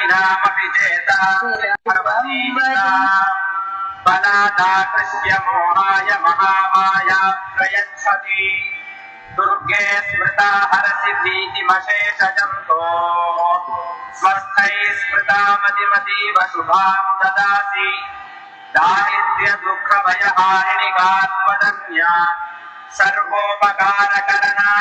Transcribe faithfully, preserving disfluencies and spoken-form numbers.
वीणामपि चेता बलादाकृष्य मोहाय महामाया प्रयच्छति दुर्गे स्मृता हरसि भीतिमशेषजन्तोः स्वस्थैः स्मृता मतिमतीव शुभां ददासि दारिद्र्य दुःख भयहारिणि कात्मदन्या सर्वोपकारकरणा